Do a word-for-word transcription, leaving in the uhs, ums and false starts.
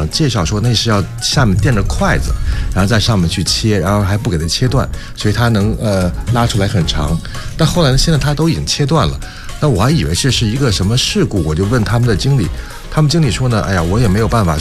上介绍说那是要下面垫着筷子，然后在上面去切，然后还不给它切断，所以它能呃拉出来很长。但后来呢，现在它都已经切断了，那我还以为这是一个什么事故，我就问他们的经理，他们经理说呢，哎呀，我也没有办法。